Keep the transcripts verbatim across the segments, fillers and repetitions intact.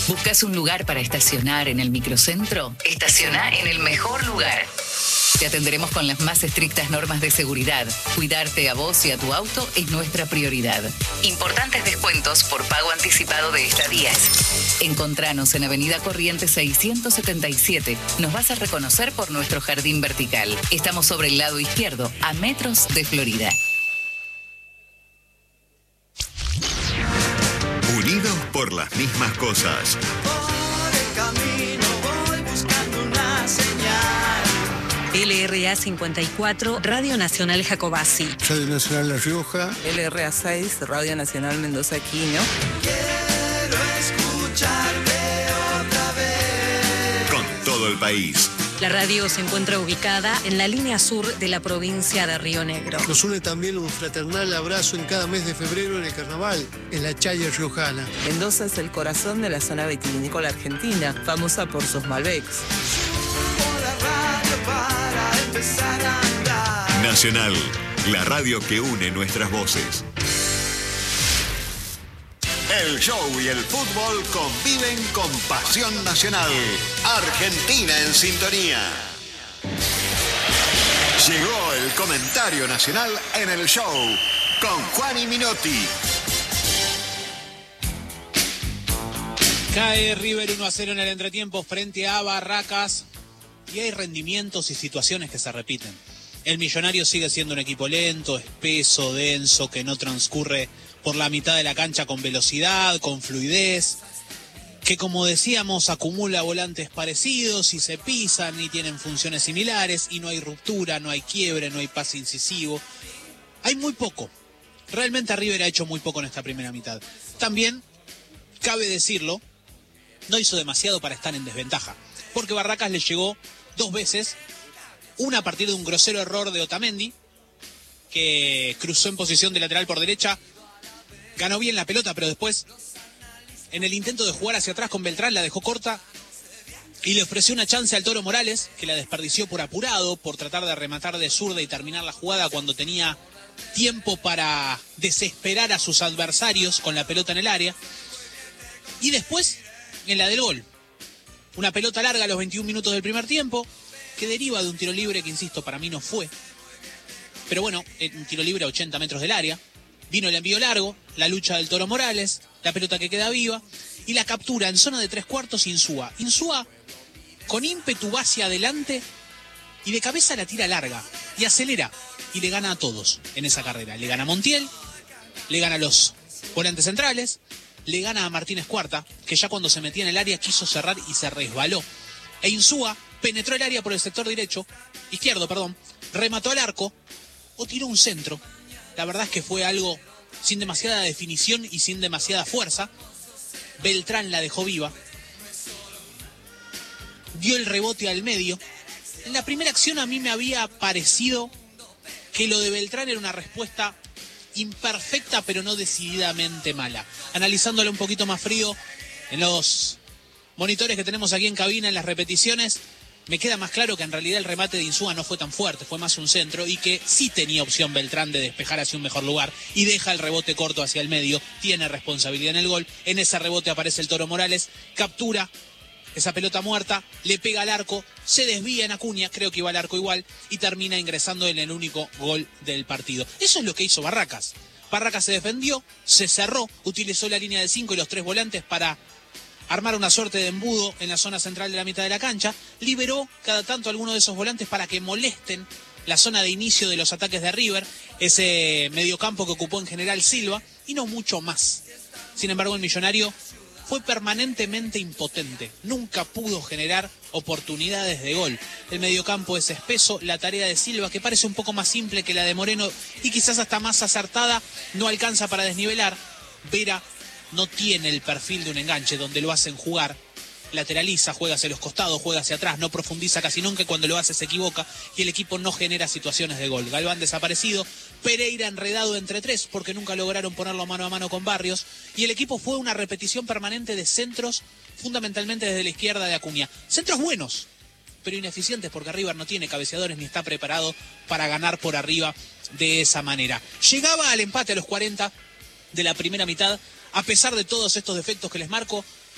¿Buscas un lugar para estacionar en el microcentro? Estaciona en el mejor lugar. Te atenderemos con las más estrictas normas de seguridad. Cuidarte a vos y a tu auto es nuestra prioridad. Importantes descuentos por pago anticipado de estadías. Encontranos en Avenida Corrientes seiscientos setenta y siete. Nos vas a reconocer por nuestro jardín vertical. Estamos sobre el lado izquierdo, a metros de Florida. Unidos por las mismas cosas. Por el camino voy buscando una señal. L R A cincuenta y cuatro, Radio Nacional Jacobasi. Radio Nacional La Rioja. L R A seis, Radio Nacional Mendoza Quino. Quiero escucharte otra vez. Con todo el país. La radio se encuentra ubicada en la línea sur de la provincia de Río Negro. Nos une también un fraternal abrazo en cada mes de febrero en el carnaval, en la Chaya Riojana. Mendoza es el corazón de la zona vitivinícola argentina, famosa por sus Malbecs. Subo la radio para empezar a andar. Nacional, la radio que une nuestras voces. El show y el fútbol conviven con pasión nacional. Argentina en sintonía. Llegó el comentario nacional en el show con Juan y Minotti. Cae River uno a cero en el entretiempo frente a Barracas y hay rendimientos y situaciones que se repiten. El Millonario sigue siendo un equipo lento, espeso, denso, que no transcurre por la mitad de la cancha con velocidad, con fluidez, que como decíamos acumula volantes parecidos y se pisan y tienen funciones similares y no hay ruptura, no hay quiebre, no hay pase incisivo. Hay muy poco. Realmente River ha hecho muy poco en esta primera mitad. También, cabe decirlo, no hizo demasiado para estar en desventaja, porque Barracas le llegó dos veces, una a partir de un grosero error de Otamendi, que cruzó en posición de lateral por derecha, ganó bien la pelota, pero después, en el intento de jugar hacia atrás con Beltrán, la dejó corta y le ofreció una chance al Toro Morales, que la desperdició por apurado, por tratar de rematar de zurda y terminar la jugada cuando tenía tiempo para desesperar a sus adversarios con la pelota en el área. Y después, en la del gol, una pelota larga a los veintiún minutos del primer tiempo, que deriva de un tiro libre que, insisto, para mí no fue. Pero bueno, un tiro libre a ochenta metros del área. Vino el envío largo, la lucha del Toro Morales, la pelota que queda viva y la captura en zona de tres cuartos Insúa. Insúa con ímpetu va hacia adelante y de cabeza la tira larga y acelera y le gana a todos en esa carrera. Le gana a Montiel, le gana a los volantes centrales, le gana a Martínez Cuarta, que ya cuando se metía en el área quiso cerrar y se resbaló. E Insúa penetró el área por el sector derecho, izquierdo, perdón, remató al arco o tiró un centro. La verdad es que fue algo sin demasiada definición y sin demasiada fuerza. Beltrán la dejó viva. Dio el rebote al medio. En la primera acción a mí me había parecido que lo de Beltrán era una respuesta imperfecta, pero no decididamente mala. Analizándolo un poquito más frío en los monitores que tenemos aquí en cabina, en las repeticiones, me queda más claro que en realidad el remate de Insúa no fue tan fuerte, fue más un centro y que sí tenía opción Beltrán de despejar hacia un mejor lugar y deja el rebote corto hacia el medio, tiene responsabilidad en el gol. En ese rebote aparece el Toro Morales, captura esa pelota muerta, le pega al arco, se desvía en Acuña, creo que iba al arco igual, y termina ingresando en el único gol del partido. Eso es lo que hizo Barracas. Barracas se defendió, se cerró, utilizó la línea de cinco y los tres volantes para armar una suerte de embudo en la zona central de la mitad de la cancha, liberó cada tanto alguno de esos volantes para que molesten la zona de inicio de los ataques de River, ese mediocampo que ocupó en general Silva, y no mucho más. Sin embargo, el Millonario fue permanentemente impotente, nunca pudo generar oportunidades de gol. El mediocampo es espeso, la tarea de Silva, que parece un poco más simple que la de Moreno y quizás hasta más acertada, no alcanza para desnivelar. Vera no tiene el perfil de un enganche donde lo hacen jugar, lateraliza, juega hacia los costados, juega hacia atrás, no profundiza casi nunca y cuando lo hace se equivoca y el equipo no genera situaciones de gol. Galván desaparecido, Pereira enredado entre tres porque nunca lograron ponerlo mano a mano con Barrios y el equipo fue una repetición permanente de centros, fundamentalmente desde la izquierda de Acuña. Centros buenos, pero ineficientes porque River no tiene cabeceadores ni está preparado para ganar por arriba de esa manera. Llegaba al empate a los cuarenta de la primera mitad. A pesar de todos estos defectos que les marco,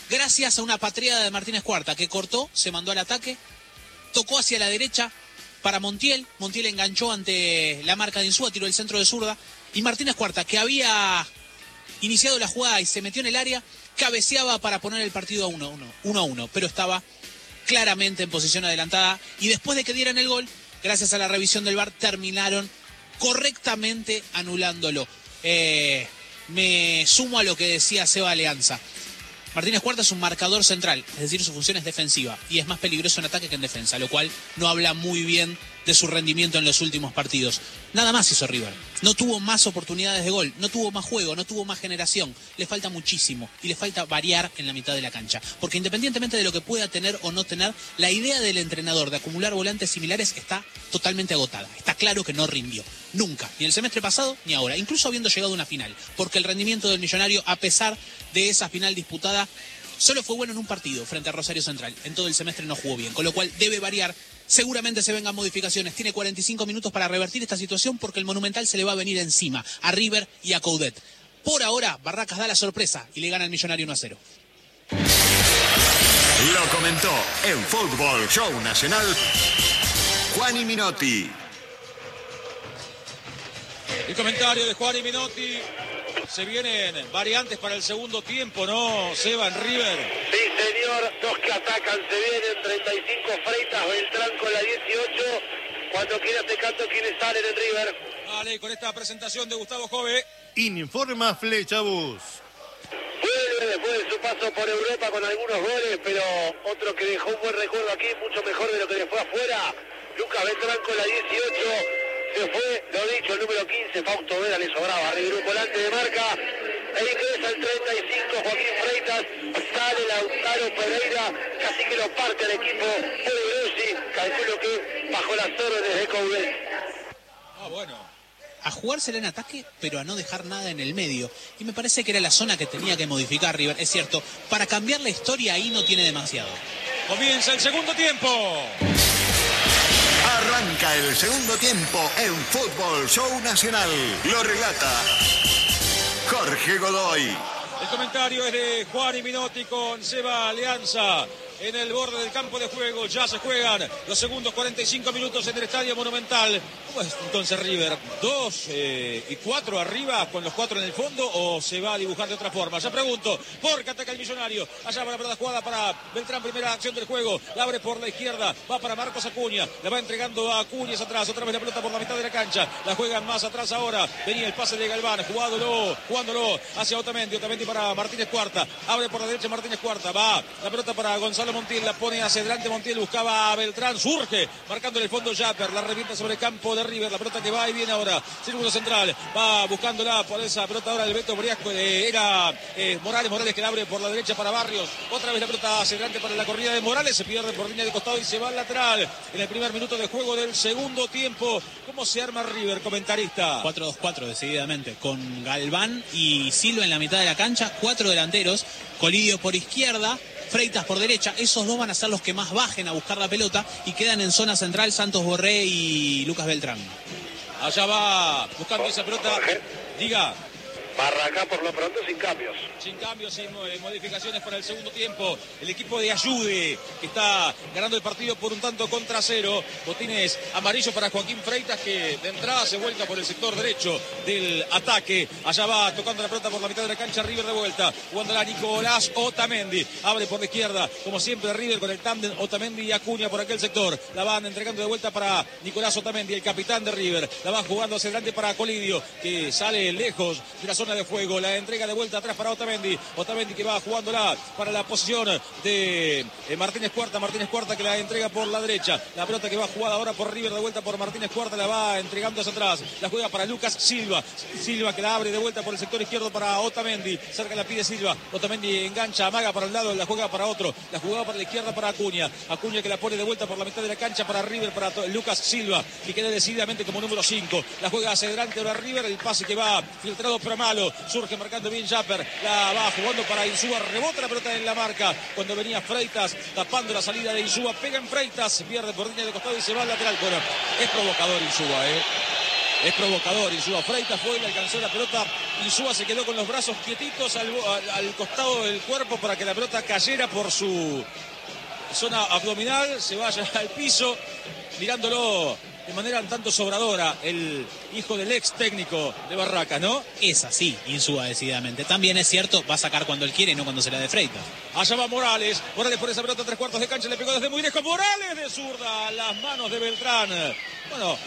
gracias a una patriada de Martínez Cuarta que cortó, se mandó al ataque, tocó hacia la derecha para Montiel, Montiel enganchó ante la marca de Insúa, tiró el centro de zurda, y Martínez Cuarta, que había iniciado la jugada y se metió en el área, cabeceaba para poner el partido a uno a uno, pero estaba claramente en posición adelantada, y después de que dieran el gol, gracias a la revisión del V A R, terminaron correctamente anulándolo. Eh, me sumo a lo que decía Seba Alianza. Martínez Cuarta es un marcador central, es decir, su función es defensiva y es más peligroso en ataque que en defensa, lo cual no habla muy bien de su rendimiento en los últimos partidos. Nada más hizo River. No tuvo más oportunidades de gol, no tuvo más juego, no tuvo más generación. Le falta muchísimo y le falta variar en la mitad de la cancha. Porque independientemente de lo que pueda tener o no tener, la idea del entrenador de acumular volantes similares está totalmente agotada. Está claro que no rindió. Nunca. Ni el semestre pasado ni ahora. Incluso habiendo llegado a una final. Porque el rendimiento del Millonario, a pesar de esa final disputada, solo fue bueno en un partido frente a Rosario Central. En todo el semestre no jugó bien. Con lo cual debe variar. Seguramente se vengan modificaciones. Tiene cuarenta y cinco minutos para revertir esta situación porque el Monumental se le va a venir encima a River y a Coudet. Por ahora, Barracas da la sorpresa y le gana al Millonario uno a cero. Lo comentó en Fútbol Show Nacional Juan Minotti. El comentario de Juan Minotti. Se vienen variantes para el segundo tiempo, ¿no, Seba, en River? Sí, señor. Dos que atacan. Se vienen treinta y cinco Freitas, Beltrán con la dieciocho. Cuando quieras te canto quiénes salen en River. Vale, con esta presentación de Gustavo Jove. Informa Flechabús. Vuelve después de su paso por Europa con algunos goles, pero otro que dejó un buen recuerdo aquí, mucho mejor de lo que le fue afuera. Lucas Beltrán con la dieciocho. Se fue, lo dicho, el número quince, Fausto Vera, le sobraba. River volante de marca. E ingresa el treinta y cinco, Joaquín Freitas. Sale Lautaro Pereira. Casi que lo parte al equipo Grossi. Calculo que bajo las órdenes de Coudet. Ah, bueno. A jugársela en ataque, pero a no dejar nada en el medio. Y me parece que era la zona que tenía que modificar River. Es cierto, para cambiar la historia ahí no tiene demasiado. Comienza el segundo tiempo. Arranca el segundo tiempo en Fútbol Show Nacional. Lo relata Jorge Godoy. El comentario es de Juan Minotti con Seba Alianza. En el borde del campo de juego ya se juegan los segundos cuarenta y cinco minutos en el Estadio Monumental. ¿Cómo es entonces River? ¿Dos eh, y cuatro arriba con los cuatro en el fondo o se va a dibujar de otra forma? Ya pregunto, porque ataca el Millonario. Allá va la pelota jugada para Beltrán, primera acción del juego. La abre por la izquierda, va para Marcos Acuña. La va entregando a Acuña atrás. Otra vez la pelota por la mitad de la cancha. La juegan más atrás ahora. Venía el pase de Galván, jugándolo, jugándolo hacia Otamendi. Otamendi para Martínez Cuarta. Abre por la derecha Martínez Cuarta. Va la pelota para Gonzalo Montiel, la pone hacia adelante Montiel, buscaba a Beltrán, surge, marcando en el fondo Japper, la revienta sobre el campo de River, la pelota que va y viene ahora, círculo central, va buscándola por esa pelota ahora el Beto Briasco, eh, era eh, Morales, Morales que la abre por la derecha para Barrios, otra vez la pelota hacia adelante para la corrida de Morales, se pierde por línea de costado y se va al lateral, en el primer minuto de juego del segundo tiempo. ¿Cómo se arma River, comentarista? cuatro dos cuatro decididamente, con Galván y Silva en la mitad de la cancha, cuatro delanteros, Colidio por izquierda, Freitas por derecha. Esos dos van a ser los que más bajen a buscar la pelota y quedan en zona central Santos Borré y Lucas Beltrán. Allá va buscando esa pelota. Diga. Barracá por lo pronto sin cambios. Sin cambios, sin modificaciones para el segundo tiempo. El equipo de Ayude, que está ganando el partido por un tanto contra cero. Botines amarillo para Joaquín Freitas, que de entrada se vuelca por el sector derecho del ataque. Allá va tocando la pelota por la mitad de la cancha, River de vuelta. Jugándola Nicolás Otamendi. Abre por la izquierda, como siempre River con el tándem Otamendi y Acuña por aquel sector. La van entregando de vuelta para Nicolás Otamendi, el capitán de River. La van jugando hacia adelante para Colidio, que sale lejos de la zona de fuego, la entrega de vuelta atrás para Otamendi, Otamendi que va jugándola para la posición de eh, Martínez Cuarta, Martínez Cuarta que la entrega por la derecha, la pelota que va jugada ahora por River de vuelta por Martínez Cuarta, la va entregando hacia atrás, la juega para Lucas Silva, Silva que la abre de vuelta por el sector izquierdo para Otamendi, cerca la pide Silva, Otamendi engancha, amaga para el lado, la juega para otro, la jugaba para la izquierda para Acuña, Acuña que la pone de vuelta por la mitad de la cancha para River, para Lucas Silva, que queda decididamente como número cinco, la juega hacia adelante ahora River, el pase que va filtrado pero malo, surge marcando bien Japper, la va jugando para Insúa, rebota la pelota en la marca, cuando venía Freitas, tapando la salida de Insúa, pega en Freitas, se pierde por línea de costado y se va al lateral. Bueno, es provocador Insúa, eh. Es provocador Insúa. Freitas fue y le alcanzó la pelota Insúa se quedó con los brazos quietitos al, al, al costado del cuerpo para que la pelota cayera por su zona abdominal, se vaya al piso, mirándolo de manera un tanto sobradora el hijo del ex técnico de Barracas, ¿no? Es así, Insúa decididamente. También es cierto, va a sacar cuando él quiere y no cuando se la de Freitas. Allá va Morales, Morales por esa pelota, tres cuartos de cancha, le pegó desde muy lejos, Morales de zurda, a las manos de Beltrán. Bueno,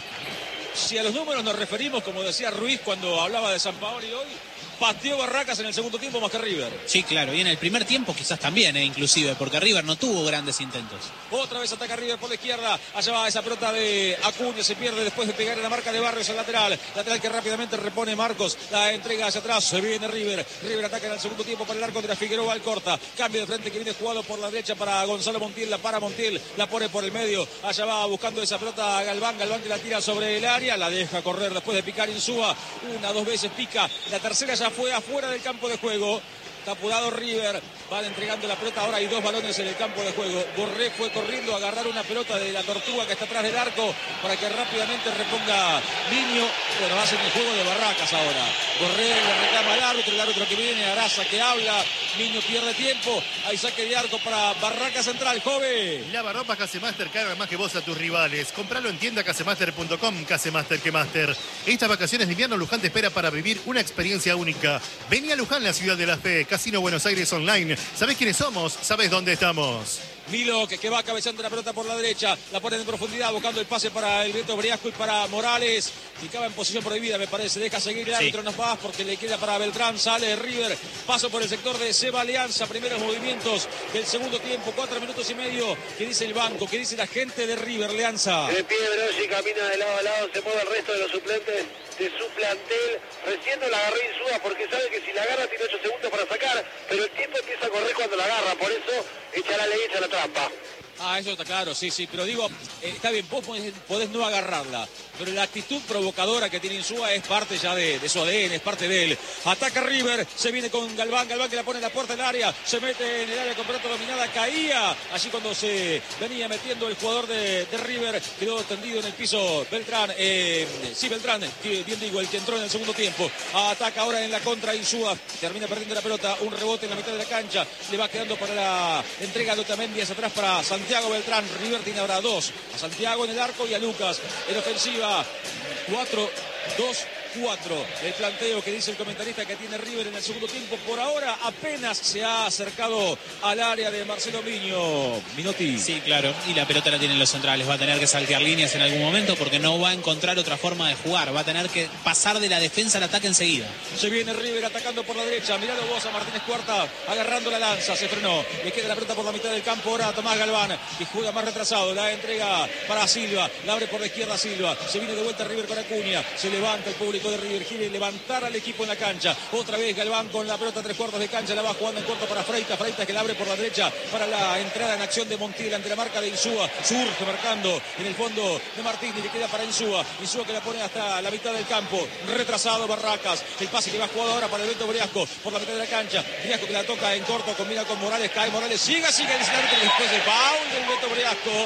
si a los números nos referimos, como decía Ruiz cuando hablaba de Sampaoli hoy, pateó Barracas en el segundo tiempo más que River. Sí, claro, y en el primer tiempo quizás también, eh, inclusive, porque River no tuvo grandes intentos. Otra vez ataca River por la izquierda, allá va esa pelota de Acuña, se pierde después de pegar en la marca de Barrios al lateral, lateral que rápidamente repone Marcos, la entrega hacia atrás, se viene River, River ataca en el segundo tiempo para el arco de la Figueroa, al corta, cambio de frente que viene jugado por la derecha para Gonzalo Montiel, la para Montiel, la pone por el medio, allá va buscando esa pelota a Galván, Galván que la tira sobre el área, la deja correr después de picar Insúa, una, dos veces pica, la tercera ya fue afuera del campo de juego. Está apurado River, van entregando la pelota, ahora hay dos balones en el campo de juego. Borré fue corriendo a agarrar una pelota de la Tortuga que está atrás del arco para que rápidamente reponga Niño. Bueno, hacen el juego de Barracas ahora. Borré le reclama al árbitro, el árbitro que viene, Araza que habla, Niño pierde tiempo, hay saque de arco para Barracas Central, joven. Lavarropas Casemaster carga más que vos a tus rivales. Compralo en tienda casemaster punto com, Casemaster que Master. Estas vacaciones de invierno Luján te espera para vivir una experiencia única. Vení a Luján, la ciudad de la fe. Casino Buenos Aires Online. ¿Sabés quiénes somos? ¿Sabés dónde estamos? Milo que, que va cabeceando la pelota por la derecha, la pone en profundidad, buscando el pase para el Beto Briasco y para Morales. Ficaba en posición prohibida, me parece. Deja seguir el árbitro, sí. No pasa porque le queda para Beltrán. Sale River, paso por el sector de Seba Alianza. Primeros movimientos del segundo tiempo, cuatro minutos y medio. ¿Qué dice el banco? ¿Qué dice la gente de River, Alianza? De pie Broggi, camina de lado a lado, se mueve el resto de los suplentes de su plantel. Recién no la agarró Insúa porque sabe que si la agarra tiene ocho segundos para sacar, pero el tiempo empieza a correr cuando la agarra, por eso echa la ley, echa la trampa. Ah, eso está claro, sí, sí, pero digo, eh, está bien, vos podés, podés no agarrarla, pero la actitud provocadora que tiene Insúa es parte ya de, de su A D N, es parte de él. Ataca River, se viene con Galván, Galván que la pone en la puerta del área, se mete en el área con pelota dominada, caía, allí cuando se venía metiendo el jugador de, de River, quedó tendido en el piso Beltrán, eh, sí, Beltrán, que bien digo, el que entró en el segundo tiempo, ataca ahora en la contra Insúa, termina perdiendo la pelota, un rebote en la mitad de la cancha, le va quedando para la entrega de Otamendi hacia atrás para Santiago. Santiago Beltrán, River tiene ahora dos, a Santiago en el arco y a Lucas en ofensiva, cuatro dos cuatro, el planteo que dice el comentarista que tiene River en el segundo tiempo, por ahora apenas se ha acercado al área de Marcelo Miño. Minotti. Sí, claro, y la pelota la tienen los centrales, va a tener que saltear líneas en algún momento porque no va a encontrar otra forma de jugar, va a tener que pasar de la defensa al ataque enseguida. Se viene River atacando por la derecha, miralo vos a Martínez Cuarta, agarrando la lanza, se frenó, le queda la pelota por la mitad del campo, ahora a Tomás Galván, que juega más retrasado, la entrega para Silva, la abre por la izquierda Silva, se viene de vuelta River con Acuña, se levanta el público de River, quiere levantar al equipo en la cancha, otra vez Galván con la pelota tres cuartos de cancha, la va jugando en corto para Freitas, Freitas que la abre por la derecha para la entrada en acción de Montiel ante la marca de Insúa, surge marcando en el fondo de Martín y le queda para Insúa, Insúa que la pone hasta la mitad del campo, retrasado Barracas, el pase que va jugado ahora para el Beto Briasco por la mitad de la cancha, Briasco que la toca en corto, combina con Morales, cae Morales, sigue, sigue el árbitro después del foul del Beto Briasco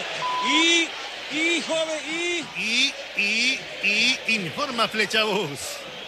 y y joven y y y y informa Flechabús.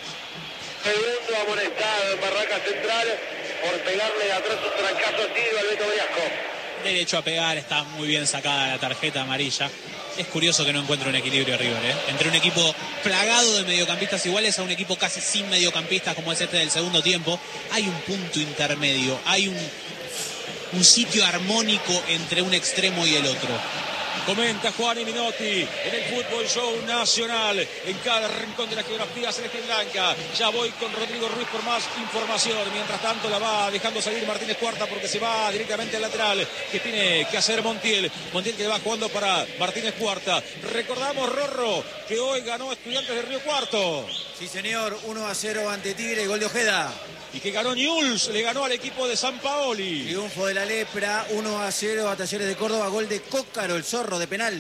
Segundo amonestado en Barracas Central por pegarle de atrás un trancazo tiro al Beto Briasco. Derecho a pegar, está muy bien sacada la tarjeta amarilla. Es curioso que no encuentre un equilibrio River, ¿eh? Entre un equipo plagado de mediocampistas iguales a un equipo casi sin mediocampistas como es este del segundo tiempo. Hay un punto intermedio, hay un, un sitio armónico entre un extremo y el otro. Comenta Juan y Minotti en el Fútbol Show Nacional, en cada rincón de la geografía celeste y blanca. Ya voy con Rodrigo Ruiz por más información. Mientras tanto la va dejando salir Martínez Cuarta porque se va directamente al lateral que tiene que hacer Montiel. Montiel que va jugando para Martínez Cuarta. Recordamos, Rorro, que hoy ganó Estudiantes de Río Cuarto. Sí, señor, uno a cero ante Tigre, gol de Ojeda. Y que ganó Newell's, le ganó al equipo de Sampaoli. Triunfo de la Lepra, uno a cero a Talleres de Córdoba, gol de Cócaro, el zorro de penal.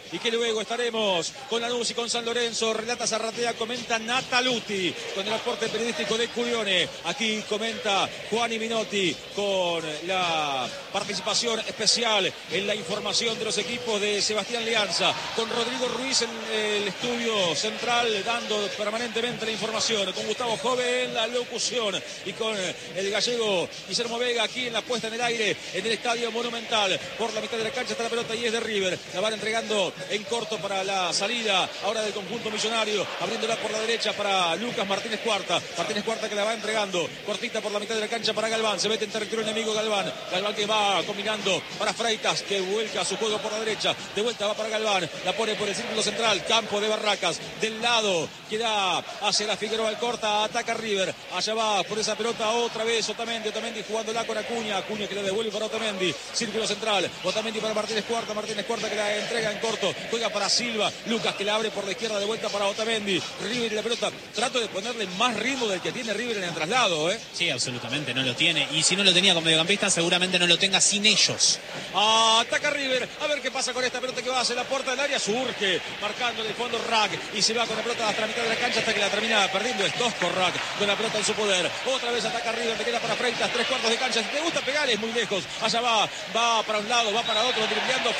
y que luego estaremos con Lanús y con San Lorenzo. Relata Zarratea, comenta Nataluti con el aporte periodístico de Curione. Aquí comenta Juan Minotti con la participación especial en la información de los equipos de Sebastián Leanza, con Rodrigo Ruiz en el estudio central dando permanentemente la información, con Gustavo Jove en la locución y con el gallego Guillermo Vega aquí en la puesta en el aire en el Estadio Monumental. Por la mitad de la cancha está la pelota y es de River, la van entregando en corto para la salida ahora del conjunto millonario, abriéndola por la derecha para Lucas Martínez Cuarta, Martínez Cuarta que la va entregando cortita por la mitad de la cancha para Galván, se mete en territorio enemigo Galván, Galván que va combinando para Freitas, que vuelca su juego por la derecha, de vuelta va para Galván, la pone por el círculo central, campo de Barracas, del lado que da hacia la Figueroa, el corta, ataca River, allá va por esa pelota otra vez Otamendi, Otamendi jugándola con Acuña, Acuña que la devuelve para Otamendi, círculo central, Otamendi para Martínez Cuarta, Martínez Cuarta que la entrega en corto, juega para Silva, Lucas que la abre por la izquierda de vuelta para Otamendi, River y la pelota, trato de ponerle más ritmo del que tiene River en el traslado, ¿eh? Sí, absolutamente, no lo tiene, y si no lo tenía como mediocampista seguramente no lo tenga sin ellos. Ataca River, a ver qué pasa con esta pelota que va hacia la puerta del área, surge, marcando en el fondo Rack, y se va con la pelota hasta la mitad de la cancha hasta que la termina perdiendo Stosco Rack, con la pelota en su poder, otra vez ataca River, te queda para Freitas, tres cuartos de cancha, si te gusta pegar es muy lejos, allá va, va para un lado, va para otro, dribleando,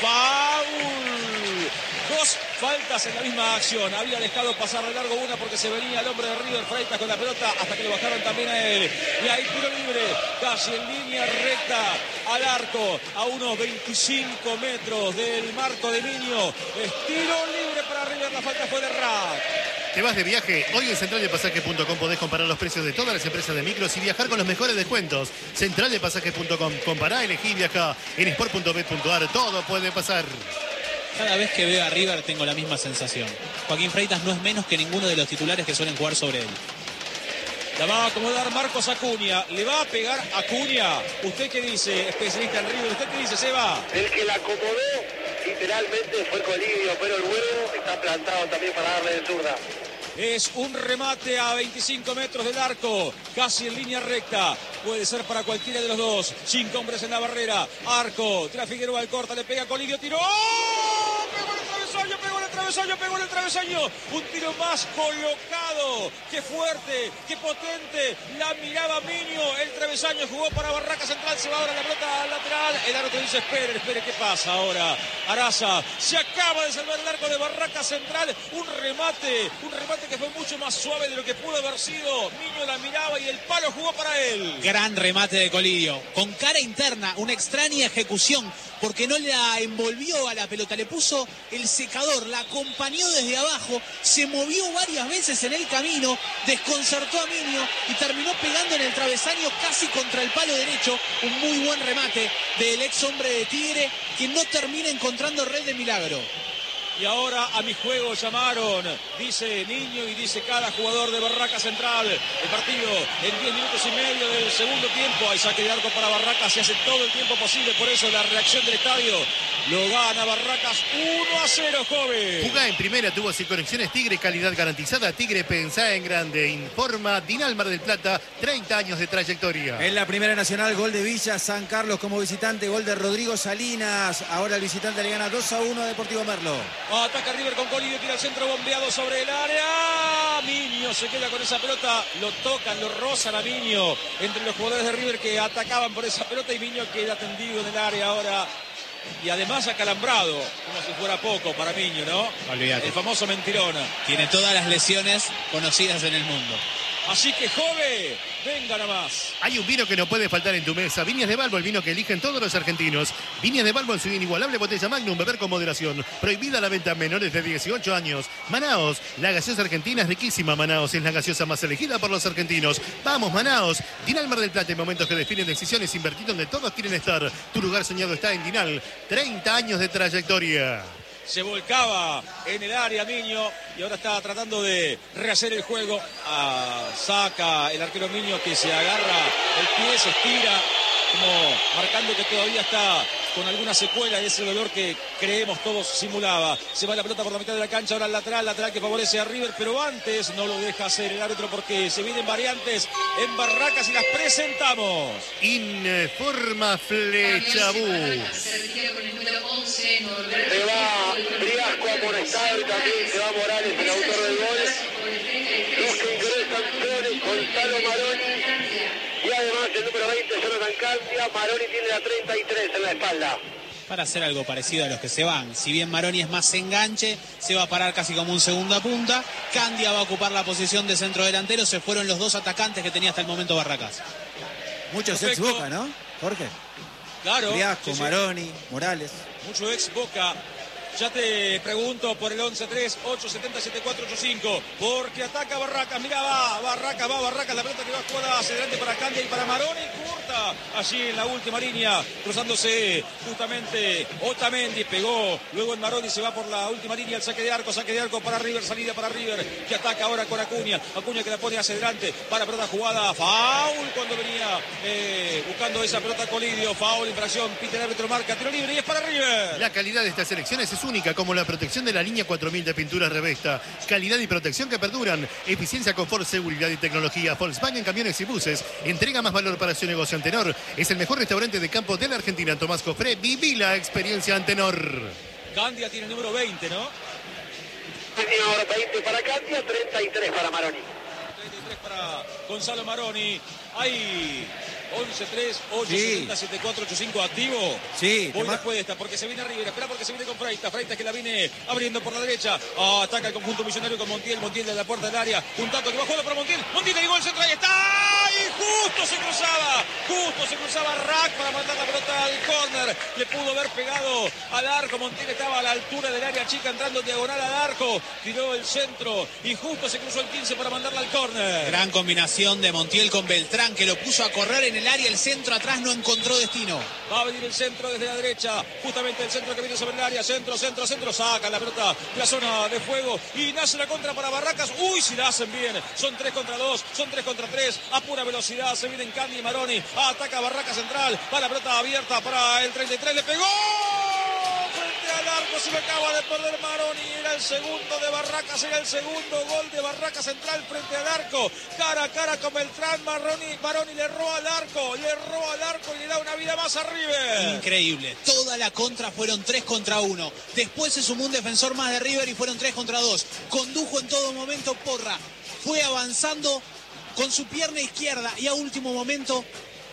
foul. Dos faltas en la misma acción. Había dejado pasar de largo una porque se venía el hombre de River Freitas con la pelota hasta que lo bajaron también a él. Y ahí tiro libre, casi en línea recta al arco, a unos veinticinco metros del marco de Miño. Es tiro libre para River, la falta fue de Rack. ¿Te vas de viaje? Hoy en central de pasaje punto com podés comparar los precios de todas las empresas de micros y viajar con los mejores descuentos. central de pasaje punto com. Compará, elegí y viajá. En sport punto bet punto ar todo puede pasar. Cada vez que veo a River tengo la misma sensación. Joaquín Freitas no es menos que ninguno de los titulares que suelen jugar sobre él. La va a acomodar Marcos Acuña. ¿Le va a pegar Acuña? ¿Usted qué dice, especialista en River? ¿Usted qué dice, Seba? El que la acomodó literalmente fue Colidio, pero el huevo está plantado también para darle de zurda. Es un remate a veinticinco metros del arco, casi en línea recta. Puede ser para cualquiera de los dos. Cinco hombres en la barrera. Arco, tira Figueroa al corta, le pega Colidio, tiró. ¡Oh! Pegó en el travesaño, pegó en el travesaño, pegó en el travesaño. Un tiro más colocado. Qué fuerte, qué potente. La miraba Miño. El travesaño jugó para Barraca Central. Se va ahora la pelota al lateral. El árbitro dice, espere, espere, ¿qué pasa ahora? Araza se acaba de salvar el arco de Barraca Central. Un remate, un remate que fue mucho más suave de lo que pudo haber sido. Miño la miraba y el palo jugó para él. Gran remate de Colidio, con cara interna, una extraña ejecución, porque no la envolvió a la pelota, le puso el secador, la acompañó desde abajo, se movió varias veces en el camino, desconcertó a Miño y terminó pegando en el travesaño casi contra el palo derecho. Un muy buen remate del ex hombre de Tigre, que no termina encontrando red de milagro. Y ahora a mi juego llamaron, dice Niño y dice cada jugador de Barraca Central. El partido en diez minutos y medio del segundo tiempo. Hay saque de arco para Barracas, se hace todo el tiempo posible. Por eso la reacción del estadio lo gana Barracas uno a cero, joven. Jugá en primera, tuvo sin conexiones Tigre, calidad garantizada. Tigre, pensá en grande. Informa Dinal Mar del Plata, treinta años de trayectoria. En la primera nacional, gol de Villa San Carlos como visitante, gol de Rodrigo Salinas. Ahora el visitante le gana dos a uno a Deportivo Merlo. Ataca River con Colidio, tira el centro bombeado sobre el área. Miño se queda con esa pelota, lo tocan, lo rozan a Miño entre los jugadores de River que atacaban por esa pelota y Miño queda tendido en el área ahora. Y además acalambrado, como si fuera poco para Miño, ¿no? Olvídate. El famoso mentirona. Tiene todas las lesiones conocidas en el mundo. Así que, joven, venga nomás. Hay un vino que no puede faltar en tu mesa. Viñas de Balbo, el vino que eligen todos los argentinos. Viñas de Balbo en su inigualable botella Magnum, beber con moderación. Prohibida la venta a menores de dieciocho años. Manaos, la gaseosa argentina es riquísima. Manaos es la gaseosa más elegida por los argentinos. Vamos, Manaos. Dinal Mar del Plata, en momentos que definen decisiones, invertir donde todos quieren estar. Tu lugar soñado está en Dinal. treinta años de trayectoria. Se volcaba en el área Miño y ahora está tratando de rehacer el juego. Ah, saca el arquero Miño que se agarra el pie, se estira, como marcando que todavía está con alguna secuela de ese dolor que creemos todos simulaba. Se va la pelota por la mitad de la cancha, ahora el lateral, lateral que favorece a River, pero antes no lo deja hacer el árbitro porque se vienen variantes en Barracas y las presentamos. Informa Flechabú. Se va Briasco amonestado y también se va Morales, el autor del gol. Los que ingresan son Gonzalo Maroni y además el número veinte, Jonathan Candia. Maroni tiene la treinta y tres en la espalda. Para hacer algo parecido a los que se van. Si bien Maroni es más enganche, se va a parar casi como un segunda punta. Candia va a ocupar la posición de centro delantero. Se fueron los dos atacantes que tenía hasta el momento Barracas. Muchos ex Boca, ¿no, Jorge? Claro. Briasco, sí, sí. Maroni, Morales. Mucho ex Boca. Ya te pregunto por el once tres ocho siete cero siete cuatro ocho cinco. Porque ataca Barracas. Mira, va Barracas, va Barracas. La pelota que va a jugar hacia adelante para Candia y para Maroni. Corta allí en la última línea. Cruzándose justamente Otamendi. Pegó. Luego en Maroni se va por la última línea. El saque de arco. Saque de arco para River. Salida para River. Que ataca ahora con Acuña. Acuña que la pone hacia adelante. Para pelota jugada. Foul cuando venía eh, buscando esa pelota Colidio. Foul, infracción. Pite el árbitro, marca. Tiro libre y es para River. La calidad de estas elecciones es única, como la protección de la línea cuatro mil de pinturas Revesta. Calidad y protección que perduran. Eficiencia, confort, seguridad y tecnología. Volkswagen Camiones y Buses. Entrega más valor para su negocio. Antenor es el mejor restaurante de campo de la Argentina. Tomás Cofré, viví la experiencia Antenor. Candia tiene el número veinte, ¿no? Tenía ahora veinte para Candia, treinta y tres para Maroni. treinta y tres para Gonzalo Maroni. Hay once tres ocho siete cero siete cuatro ocho cinco activo. Sí. Voy después de esta porque se viene River. Espera porque se viene con Freitas. Freitas que la viene abriendo por la derecha. Oh, ataca el conjunto millonario con Montiel. Montiel de la puerta del área. Un tanto que va a jugar para Montiel. Montiel le llegó el centro. Ahí está. Y justo se cruzaba. Justo se cruzaba Rack para mandar la pelota al córner. Le pudo haber pegado al arco. Montiel estaba a la altura del área chica entrando diagonal al arco. Tiró el centro y justo se cruzó el quince para mandarla al córner. Gran combinación de Montiel con Beltrán que lo puso a correr en el área. El centro atrás no encontró destino. Va a venir el centro desde la derecha. Justamente el centro que viene sobre el área. Centro, centro, centro. Saca la pelota de la zona de fuego. Y nace la contra para Barracas. Uy, si la hacen bien. Son tres contra dos. Son tres contra tres. A pura velocidad. Se vienen Candia y Maroni. Ataca Barracas central. Va la pelota abierta para el treinta y tres. Le pegó. Frente al arco. Se lo acaba de perder Maroni. Era el segundo de Barracas. Era el segundo gol de Barracas central frente al arco. Cara a cara con Beltrán. Maroni, Maroni le roba al arco. Le roba al arco y le da una vida más a River. Increíble. Toda la contra fueron tres contra uno. Después se sumó un defensor más de River y fueron tres contra dos. Condujo en todo momento Porra. Fue avanzando con su pierna izquierda y a último momento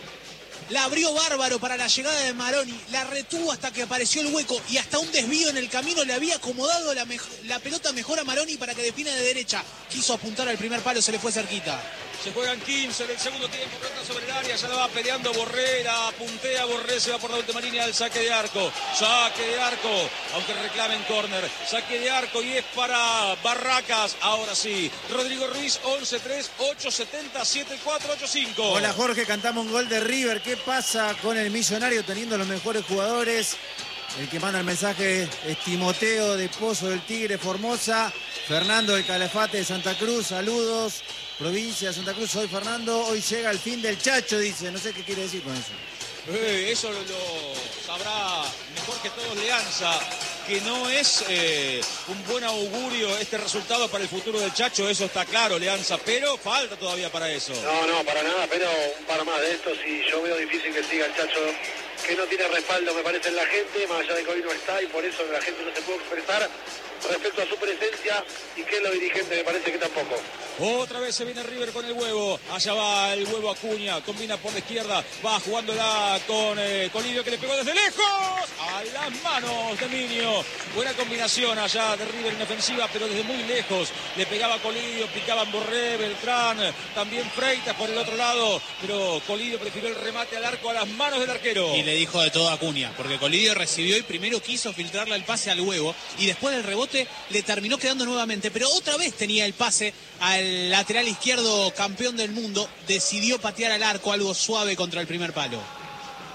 la abrió bárbaro para la llegada de Maroni, la retuvo hasta que apareció el hueco y hasta un desvío en el camino le había acomodado la, la pelota mejor a Maroni para que defina de derecha. Quiso apuntar al primer palo, se le fue cerquita. Se juegan quince en el segundo tiempo, pelota sobre el área, ya la va peleando Borré, la puntea Borré, se va por la última línea del saque de arco. Saque de arco, aunque reclamen córner. Saque de arco y es para Barracas. Ahora sí, Rodrigo Ruiz, once tres ocho siete cero siete cuatro ocho cinco. Hola Jorge, cantamos un gol de River. ¿Qué pasa con el Millonario teniendo los mejores jugadores? El que manda el mensaje es Timoteo de Pozo del Tigre, Formosa. Fernando del Calafate de Santa Cruz, saludos. Provincia de Santa Cruz, soy Fernando. Hoy llega el fin del Chacho, dice. No sé qué quiere decir con eso. Eh, eso lo, lo sabrá mejor que todos Leanza, que no es eh, un buen augurio este resultado para el futuro del Chacho, eso está claro, Leanza, pero falta todavía para eso. No, no, para nada, pero un par más de estos y yo veo difícil que siga el Chacho, que no tiene respaldo, me parece, en la gente, más allá de que hoy no está y por eso la gente no se puede expresar respecto a su presencia y que los dirigentes me parece que tampoco. Otra vez se viene River con el huevo, allá va el huevo Acuña, combina por la izquierda, va jugándola con eh, Colidio que le pegó desde lejos, a las manos de Minio. Buena combinación allá de River en ofensiva, pero desde muy lejos le pegaba Colidio, picaban Borré, Beltrán, también Freitas por el otro lado, pero Colidio prefirió el remate al arco a las manos del arquero. Y le dijo de todo a Acuña, porque Colidio recibió y primero quiso filtrarle el pase al huevo y después del rebote le terminó quedando nuevamente, pero otra vez tenía el pase al lateral izquierdo campeón del mundo, decidió patear al arco, algo suave contra el primer palo.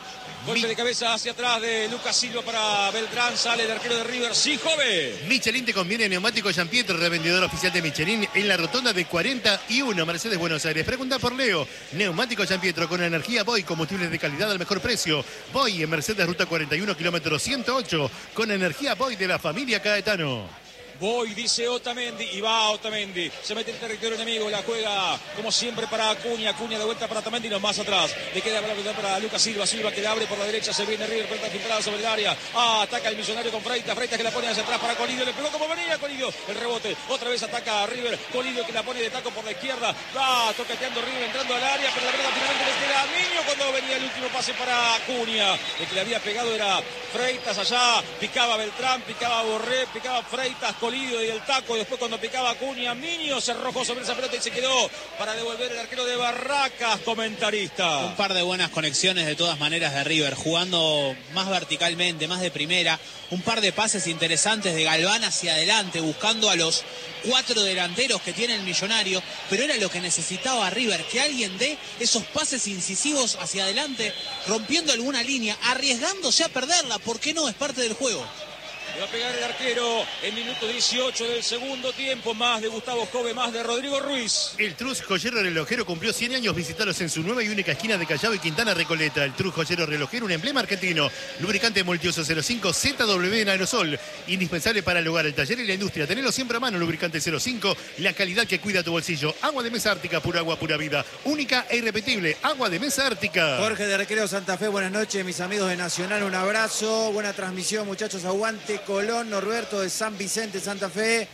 Golpe de cabeza hacia atrás de Lucas Silva para Beltrán. Sale el arquero de River, sí, joven. Michelin te conviene neumático Giampietro, revendedor oficial de Michelin en la rotonda de cuarenta y uno, Mercedes, Buenos Aires. Pregunta por Leo. Neumático Giampietro con energía Boy, combustibles de calidad al mejor precio. Boy en Mercedes, ruta cuarenta y uno, kilómetro ciento ocho, con energía Boy de la familia Caetano. Voy, dice Otamendi, y va Otamendi. Se mete en territorio enemigo, la juega como siempre para Acuña. Acuña de vuelta para Otamendi, no más atrás. Le queda para, para Lucas Silva. Silva que le abre por la derecha, se viene River, pelota filtrada sobre el área. Ah, ataca el Millonario con Freitas. Freitas que la pone hacia atrás para Colidio. Le pegó como venía Colidio. El rebote, otra vez ataca a River. Colidio que la pone de taco por la izquierda. Va toqueteando River, entrando al área, pero la verdad finalmente le queda a Niño cuando venía el último pase para Acuña. El que le había pegado era Freitas allá. Picaba Beltrán, picaba Borré, picaba Freitas, Colidio y el taco. Y después cuando picaba Acuña, Miño se arrojó sobre esa pelota y se quedó para devolver el arquero de Barracas, comentarista. Un par de buenas conexiones de todas maneras de River, jugando más verticalmente, más de primera. Un par de pases interesantes de Galván hacia adelante, buscando a los cuatro delanteros que tiene el Millonario. Pero era lo que necesitaba River, que alguien dé esos pases incisivos hacia adelante, rompiendo alguna línea, arriesgándose a perderla. ¿Por qué no? Es parte del juego. Le va a pegar el arquero en minuto dieciocho del segundo tiempo. Más de Gustavo Jove, más de Rodrigo Ruiz. El Trus Joyero Relojero cumplió cien años. Visitalos en su nueva y única esquina de Callao y Quintana Recoleta. El Trus Joyero Relojero, un emblema argentino. Lubricante multiuso cero cinco Z W en aerosol. Indispensable para el hogar, el taller y la industria. Tenelo siempre a mano. Lubricante cero cinco. La calidad que cuida tu bolsillo. Agua de mesa ártica, pura agua, pura vida. Única e irrepetible. Agua de mesa ártica. Jorge de Recreo Santa Fe, buenas noches, mis amigos de Nacional. Un abrazo. Buena transmisión, muchachos. Aguante Colón. Norberto de San Vicente, Santa Fe.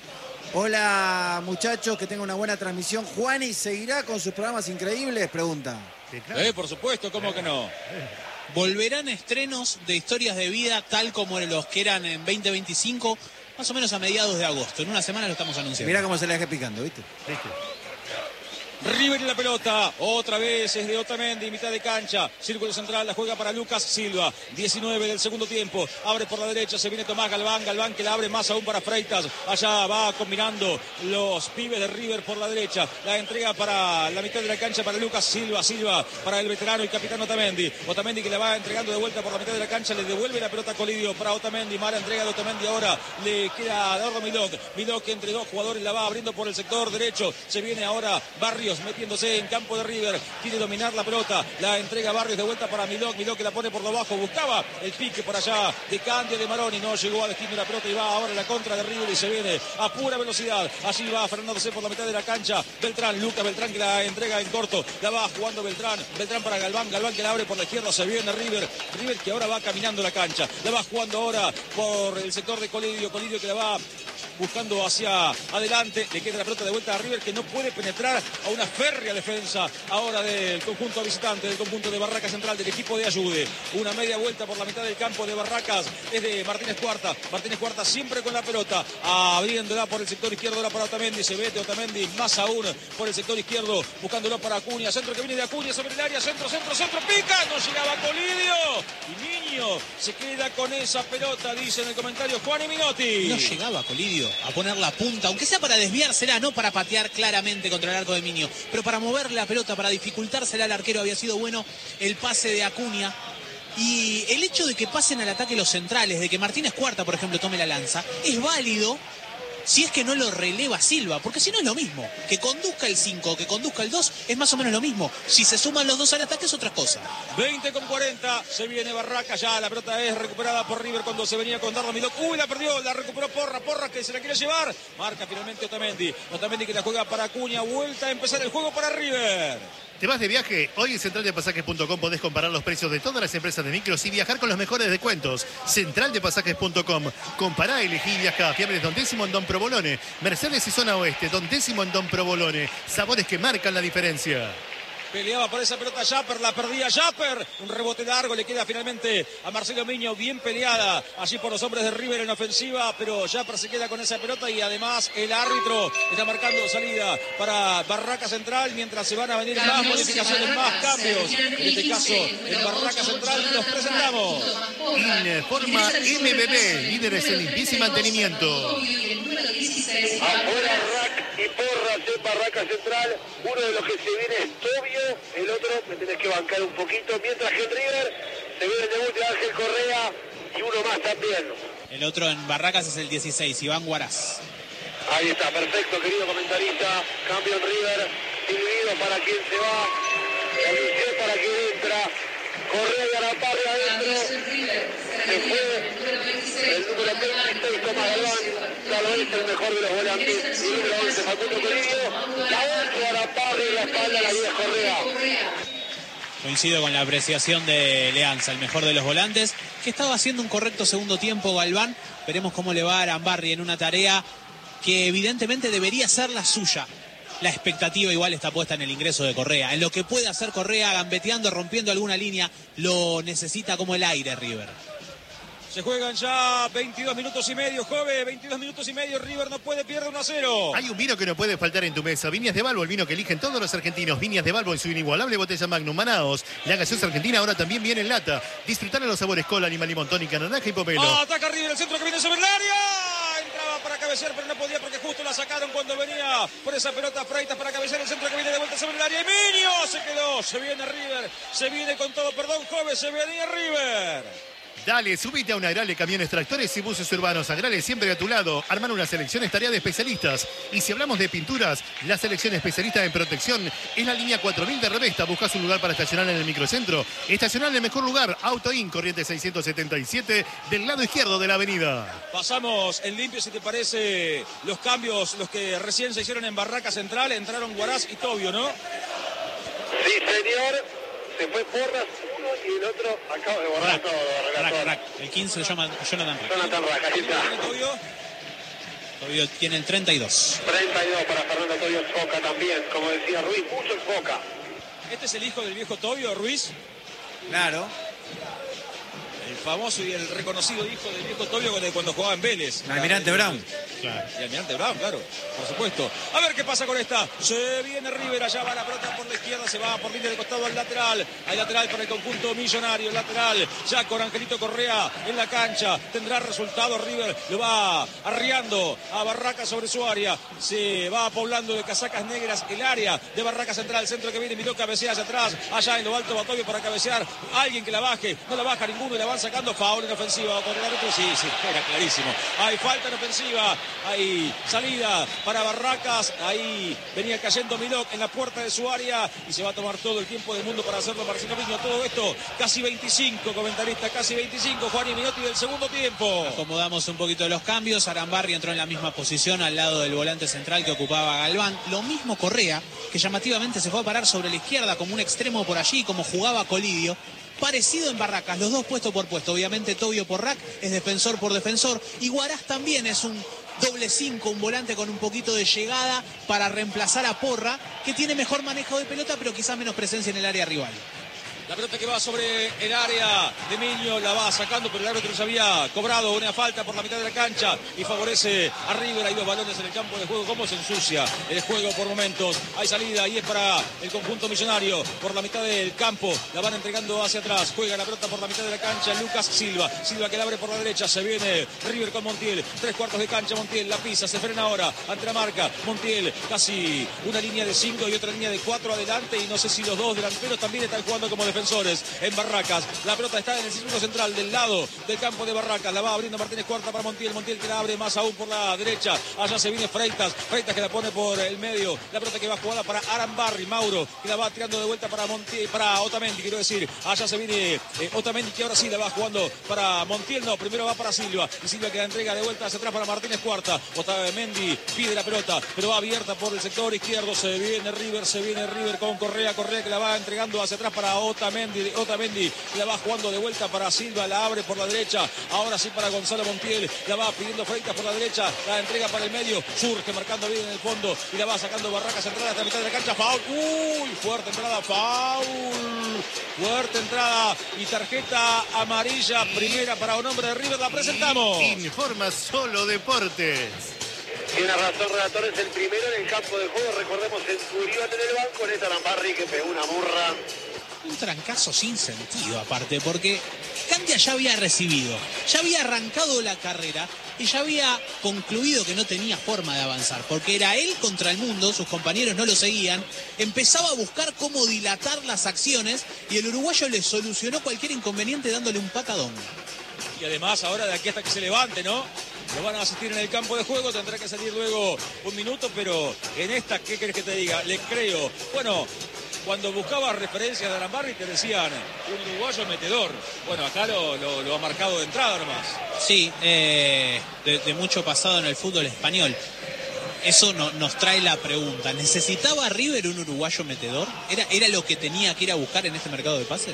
Hola, muchachos, que tengan una buena transmisión. ¿Juani seguirá con sus programas increíbles? Pregunta. Sí, claro. eh, por supuesto, ¿cómo que no? Volverán estrenos de historias de vida tal como los que eran en veinte veinticinco, más o menos a mediados de agosto. En una semana lo estamos anunciando. Mirá cómo se le deja picando, ¿viste? ¿Viste? River en la pelota, otra vez es de Otamendi, mitad de cancha, círculo central, la juega para Lucas Silva, diecinueve del segundo tiempo, abre por la derecha, se viene Tomás Galván, Galván que la abre más aún para Freitas, allá va combinando los pibes de River por la derecha, la entrega para la mitad de la cancha para Lucas Silva, Silva para el veterano y capitán Otamendi, Otamendi que la va entregando de vuelta por la mitad de la cancha, le devuelve la pelota a Colidio para Otamendi, mala entrega de Otamendi ahora, le queda a Dardo Milok, Milok que entre dos jugadores la va abriendo por el sector derecho, se viene ahora Barrios, metiéndose en campo de River, quiere dominar la pelota, la entrega Barrios de vuelta para Milok, Milok que la pone por lo bajo, buscaba el pique por allá de Candia de Maroni, no llegó a destino la pelota y va ahora en la contra de River y se viene a pura velocidad, allí va frenándose por la mitad de la cancha, Beltrán, Lucas Beltrán que la entrega en corto, la va jugando Beltrán, Beltrán para Galván, Galván que la abre por la izquierda, se viene River, River que ahora va caminando la cancha, la va jugando ahora por el sector de Colidio, Colidio que la va buscando hacia adelante, le queda la pelota de vuelta a River que no puede penetrar a una férrea defensa ahora del conjunto visitante, del conjunto de Barracas Central, del equipo de Ayude, una media vuelta por la mitad del campo de Barracas, es de Martínez Cuarta, Martínez Cuarta siempre con la pelota, abriéndola por el sector izquierdo ahora para Otamendi, se vete Otamendi más aún por el sector izquierdo, buscándolo para Acuña, centro que viene de Acuña sobre el área, centro, centro, centro, pica, no llegaba Colidio, y Niño se queda con esa pelota, dice en el comentario Juan y Minotti. No llegaba Colidio a poner la punta, aunque sea para desviársela, no para patear claramente contra el arco de Miño, pero para mover la pelota, para dificultársela al arquero. Había sido bueno el pase de Acuña. Y el hecho de que pasen al ataque los centrales, de que Martínez Cuarta, por ejemplo, tome la lanza, es válido si es que no lo releva Silva, porque si no es lo mismo. Que conduzca el cinco, que conduzca el dos, es más o menos lo mismo. Si se suman los dos al ataque es otra cosa. veinte con cuarenta, se viene Barraca ya, la pelota es recuperada por River cuando se venía con Dardo Milok. Uy, la perdió, la recuperó Porra, Porra que se la quiere llevar. Marca finalmente Otamendi, Otamendi que la juega para Acuña, vuelta a empezar el juego para River. ¿Te vas de viaje? Hoy en central de pasajes punto com podés comparar los precios de todas las empresas de micros y viajar con los mejores descuentos. central de pasajes punto com. Compará, elegí y viajá. Fiables Don Décimo en Don Provolone. Mercedes y Zona Oeste. Don Décimo en Don Provolone. Sabores que marcan la diferencia. Peleaba por esa pelota Japper, la perdía Japper. Un rebote largo, le queda finalmente a Marcelo Miño, bien peleada allí por los hombres de River en ofensiva, pero Japper se queda con esa pelota y además el árbitro está marcando salida para Barraca Central mientras se van a venir más modificaciones, más cambios. En este caso, en Barraca Central los presentamos. Informa M B B, líderes en limpieza y mantenimiento. Afuera Rack y Porras en Barraca Central. Uno de los que se viene es Tobio, el otro me tenés que bancar un poquito. Mientras que en River Se viene el debut de Ángel Correa y uno más también. El otro en Barracas es el dieciséis, Iván Guaraz. Ahí está, perfecto, querido comentarista. Cambio en River, dividido para quien se va, Eliseo para quien entra. Correa y Araparri adentro. Se fue el número veintiséis, Tomás Galván. Ya lo es el mejor de los volantes. Y el número once, Facundo Colidio. La once, Araparri en la espalda, la diez, Correa. Coincido con la apreciación de Leanza, el mejor de los volantes, que estaba haciendo un correcto segundo tiempo Galván. Veremos cómo le va a Arambarri en una tarea que evidentemente debería ser la suya. La expectativa igual está puesta en el ingreso de Correa. En lo que puede hacer Correa, gambeteando, rompiendo alguna línea, lo necesita como el aire River. Se juegan ya veintidós minutos y medio, Jove, veintidós minutos y medio, River no puede, pierde uno a cero. Hay un vino que no puede faltar en tu mesa. Viñas de Balbo, el vino que eligen todos los argentinos. Viñas de Balbo en su inigualable botella Magnum. Manaos, la gaseosa argentina ahora también viene en lata. Disfrutar de los sabores cola, lima, limón, tónica, naranja y pomelo. Oh, ataca River, el centro que viene sobre el área. Entraba para cabecear, pero no podía porque justo la sacaron cuando venía por esa pelota Freitas para cabecear el centro que viene de vuelta sobre el área. Y Minio se quedó, se viene River, se viene con todo, perdón, Jove, se venía River. Dale, subite a una Agrale Camiones, Tractores y Buses Urbanos. Agrale siempre a tu lado. Armar una selección es tarea de especialistas. Y si hablamos de pinturas, la selección especialista en protección es la línea cuatro mil de Revesta. Buscas un lugar para estacionar en el microcentro. Estacionar en el mejor lugar. Auto In, Corrientes seiscientos setenta y siete, del lado izquierdo de la avenida. Pasamos en limpio, si te parece, los cambios, los que recién se hicieron en Barraca Central. Entraron Guaraz y Tobio, ¿no? Sí, señor. Se fue Porras, uno y el otro acaba de borrar Rack, todo, relator. Rack, Rack. El quince, Jonathan Rack. Jonathan Rack, ahí está. Tobio. Tobio tiene el treinta y dos. treinta y dos para Fernando Tobio Foca también, como decía Ruiz, mucho en Foca. Este es el hijo del viejo Tobio, Ruiz. Claro. El famoso y el reconocido hijo del viejo Tobio cuando jugaba en Vélez. El Almirante Brown. Claro. Y Almirante Brown, claro, por supuesto. A ver qué pasa con esta. Se viene River, allá va la pelota por la izquierda, se va por línea de costado al lateral. Hay lateral para el conjunto millonario, lateral ya con Angelito Correa en la cancha. Tendrá resultado River, lo va arriando a Barraca sobre su área. Se va poblando de casacas negras el área de Barraca Central, el centro que viene, miró cabecea hacia atrás. Allá en lo alto va Tobio para cabecear. Alguien que la baje, no la baja ninguno y la van sacando. Foul en ofensiva con el árbitro, sí, sí, era clarísimo. Hay falta en ofensiva, hay salida para Barracas, ahí venía cayendo Milok en la puerta de su área y se va a tomar todo el tiempo del mundo para hacerlo Marcelo Miño. Todo esto, casi veinticinco, comentarista, casi veinticinco, Juan y Minotti del segundo tiempo. Acomodamos un poquito de los cambios. Arambarri entró en la misma posición al lado del volante central que ocupaba Galván. Lo mismo Correa, que llamativamente se fue a parar sobre la izquierda como un extremo por allí, como jugaba Colidio. Parecido en Barracas, los dos puesto por puesto. Obviamente Tobio por Rack es defensor por defensor. Y Guaraz también es un doble cinco, un volante con un poquito de llegada para reemplazar a Porra, que tiene mejor manejo de pelota, pero quizá menos presencia en el área rival. La pelota que va sobre el área de Miño, la va sacando, pero el árbitro ya había cobrado una falta por la mitad de la cancha y favorece a River. Hay dos balones en el campo de juego. ¿Cómo se ensucia el juego por momentos? Hay salida y es para el conjunto millonario por la mitad del campo. La van entregando hacia atrás. Juega la pelota por la mitad de la cancha Lucas Silva. Silva que la abre por la derecha. Se viene River con Montiel. Tres cuartos de cancha. Montiel la pisa. Se frena ahora ante la marca. Montiel casi una línea de cinco y otra línea de cuatro adelante. Y no sé si los dos delanteros también están jugando como defensores en Barracas. La pelota está en el círculo central del lado del campo de Barracas. La va abriendo Martínez Cuarta para Montiel. Montiel que la abre más aún por la derecha. Allá se viene Freitas. Freitas que la pone por el medio. La pelota que va jugada para Arambarri. Mauro que la va tirando de vuelta para Montiel, para Otamendi, quiero decir. Allá se viene eh, Otamendi que ahora sí la va jugando para Montiel. No, primero va para Silva. Y Silva que la entrega de vuelta hacia atrás para Martínez Cuarta. Otamendi pide la pelota, pero va abierta por el sector izquierdo. Se viene River, se viene River con Correa. Correa que la va entregando hacia atrás para Otamendi. Otamendi la va jugando de vuelta para Silva, la abre por la derecha, ahora sí para Gonzalo Montiel, la va pidiendo Freitas por la derecha, la entrega para el medio, surge marcando bien en el fondo y la va sacando Barracas entrada hasta la mitad de la cancha. Foul, uy, fuerte entrada, foul, fuerte entrada y tarjeta amarilla, primera para un hombre de River, la presentamos. Informa Solo Deportes. Tiene razón, relator, es el primero en el campo de juego. Recordemos el Centurión en el banco, en esta Arambarri que pegó una burra. Un trancazo sin sentido aparte, porque Candia ya había recibido, ya había arrancado la carrera y ya había concluido que no tenía forma de avanzar, porque era él contra el mundo, sus compañeros no lo seguían, empezaba a buscar cómo dilatar las acciones y el uruguayo le solucionó cualquier inconveniente dándole un patadón. Y además ahora de aquí hasta que se levante, ¿no? Lo van a asistir en el campo de juego, tendrá que salir luego un minuto, pero en esta, ¿qué querés que te diga? Le creo. Bueno, cuando buscabas referencias de Arambarri te decían un uruguayo metedor. Bueno, acá lo, lo, lo ha marcado de entrada nomás. Sí, eh, de, de mucho pasado en el fútbol español. Eso no, nos trae la pregunta. ¿Necesitaba River un uruguayo metedor? ¿Era, ¿Era lo que tenía que ir a buscar en este mercado de pases?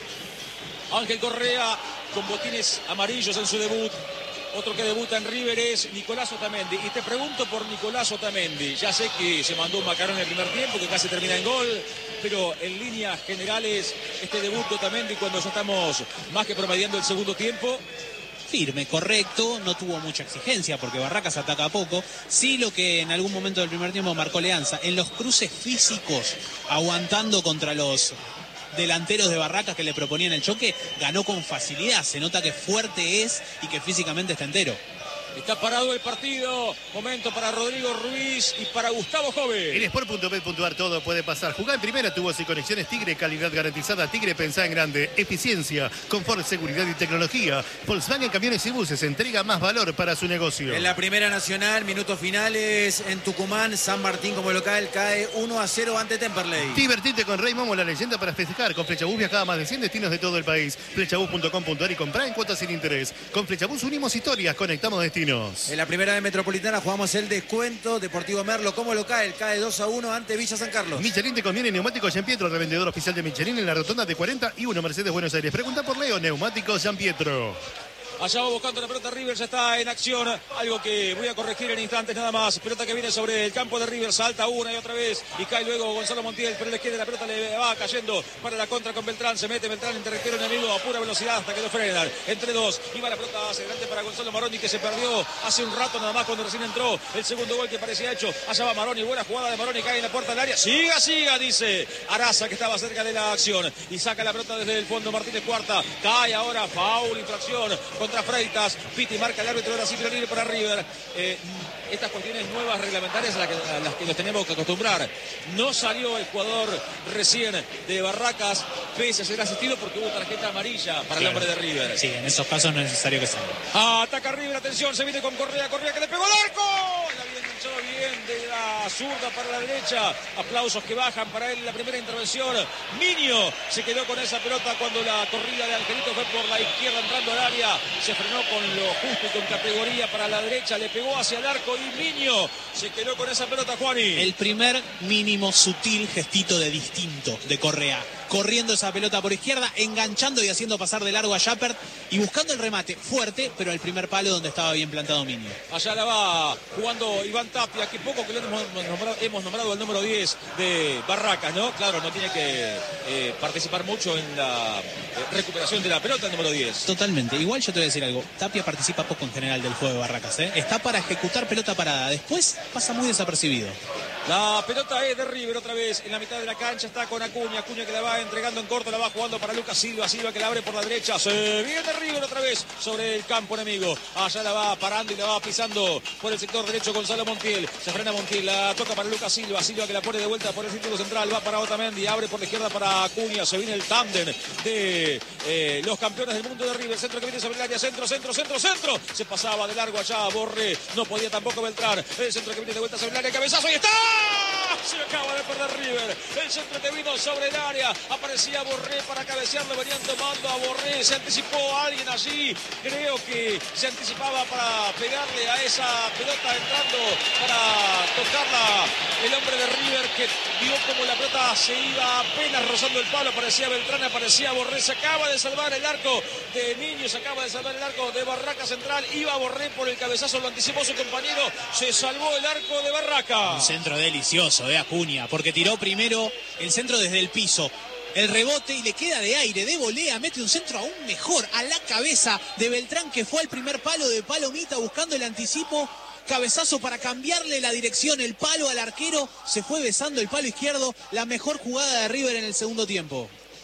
Ángel Correa con botines amarillos en su debut. Otro que debuta en River es Nicolás Otamendi. Y te pregunto por Nicolás Otamendi. Ya sé que se mandó un macarón en el primer tiempo, que casi termina en gol. Pero en líneas generales, este debut de Otamendi, cuando ya estamos más que promediando el segundo tiempo... Firme, correcto, no tuvo mucha exigencia porque Barracas ataca poco. Sí, lo que en algún momento del primer tiempo marcó Leanza, en los cruces físicos, aguantando contra los delanteros de Barracas que le proponían el choque, ganó con facilidad. Se nota que fuerte es y que físicamente está entero. Está parado el partido. Momento para Rodrigo Ruiz y para Gustavo Jove. En sport punto bet punto ar todo puede pasar. Jugá en primera, tubos y conexiones Tigre, calidad garantizada. Tigre, pensá en grande. Eficiencia, confort, seguridad y tecnología. Volkswagen Camiones y Buses entrega más valor para su negocio. En la Primera Nacional, minutos finales en Tucumán. San Martín como local cae uno a cero ante Temperley. Divertite con Rey Momo, la leyenda para festejar. Con Flechabús viajaba a más de cien destinos de todo el país. Flechabús punto com punto ar y comprá en cuotas sin interés. Con Flechabús unimos historias, conectamos destinos. En la primera de Metropolitana jugamos el descuento. Deportivo Merlo como local cae dos a uno ante Villa San Carlos. Michelin te conviene Neumáticos San Pietro, revendedor oficial de Michelin en la rotonda de cuarenta y uno Mercedes Buenos Aires. Pregunta por Leo, Neumáticos San Pietro. Allá va buscando la pelota River, ya está en acción. Algo que voy a corregir en instantes nada más. Pelota que viene sobre el campo de River, salta una y otra vez. Y cae luego Gonzalo Montiel, pero la izquierda la pelota le va cayendo para la contra con Beltrán. Se mete Beltrán en territorio enemigo a pura velocidad hasta que lo frenan. Entre dos, iba la pelota hacia adelante para Gonzalo Maroni, que se perdió hace un rato nada más cuando recién entró. El segundo gol que parecía hecho. Allá va Maroni, buena jugada de Maroni, cae en la puerta del área. Siga, siga, dice Araza, que estaba cerca de la acción. Y saca la pelota desde el fondo Martínez Cuarta. Cae ahora, foul, infracción contra Freitas. Piti marca el árbitro, ahora sí tiro libre para River. Eh, estas cuestiones nuevas reglamentarias a las, que, a las que nos tenemos que acostumbrar. No salió el jugador recién de Barracas, pese a ser asistido, porque hubo tarjeta amarilla para claro. el hombre de River. Sí, en esos casos no es necesario que salga. Ataca River, atención, se viene con Correa, Correa que le pegó al arco. La había enganchado bien de la zurda para la derecha. Aplausos que bajan para él en la primera intervención. Miño se quedó con esa pelota cuando la corrida de Angelito fue por la izquierda entrando al área. Se frenó con lo justo y con categoría para la derecha, le pegó hacia el arco y Miño se quedó con esa pelota, Juani. El primer mínimo sutil gestito de distinto de Correa. Corriendo esa pelota por izquierda, enganchando y haciendo pasar de largo a Jappert y buscando el remate fuerte, pero al primer palo donde estaba bien plantado Miño. Allá la va jugando Iván Tapia, que poco que lo hemos nombrado, hemos nombrado el número diez de Barracas, ¿no? Claro, no tiene que eh, participar mucho en la eh, recuperación de la pelota el número diez. Totalmente. Igual yo te voy a decir algo. Tapia participa poco en general del juego de Barracas, ¿eh? Está para ejecutar pelota parada. Después pasa muy desapercibido. La pelota es de River otra vez en la mitad de la cancha, está con Acuña, Acuña que la va entregando en corto, la va jugando para Lucas Silva, Silva que la abre por la derecha, se viene River otra vez sobre el campo enemigo, allá la va parando y la va pisando por el sector derecho Gonzalo Montiel, se frena Montiel, la toca para Lucas Silva, Silva que la pone de vuelta por el círculo central, va para Otamendi, abre por la izquierda para Acuña, se viene el tándem de eh, los campeones del mundo de River, centro que viene sobre el área, centro, centro, centro, centro, se pasaba de largo allá, Borré, no podía tampoco Beltrán, el centro que viene de vuelta sobre el área, cabezazo y está. Se acaba de perder River. El centro que vino sobre el área. Aparecía Borré para cabecearlo. Venían tomando a Borré. Se anticipó a alguien allí. Creo que se anticipaba para pegarle a esa pelota entrando para tocarla. El hombre de River que vio como la pelota se iba apenas rozando el palo. Aparecía Beltrán, aparecía Borré. Se acaba de salvar el arco de Niño. Se acaba de salvar el arco de Barraca Central. Iba Borré por el cabezazo. Lo anticipó su compañero. Se salvó el arco de Barraca. Un centro delicioso de Acuña, porque tiró primero el centro desde el piso, el rebote y le queda de aire, de volea, mete un centro aún mejor a la cabeza de Beltrán, que fue al primer palo de Palomita buscando el anticipo, cabezazo para cambiarle la dirección, el palo al arquero, se fue besando el palo izquierdo, la mejor jugada de River en el segundo tiempo.